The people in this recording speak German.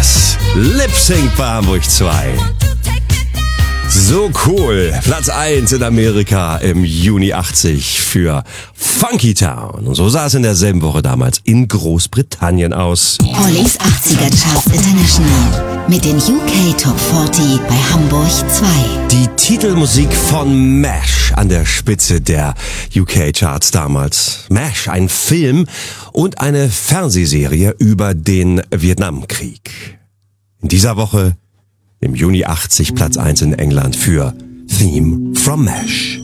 das. Lip Sync bei Hamburg 2. So cool. Platz 1 in Amerika im Juni 80 für Funky Town. Und so sah es in derselben Woche damals in Großbritannien aus. Ollies 80er Charts International mit den UK Top 40 bei Hamburg 2. Die Titelmusik von MASH an der Spitze der UK Charts damals. MASH, ein Film und eine Fernsehserie über den Vietnamkrieg. In dieser Woche im Juni 80 Platz 1 in England für Theme from MASH.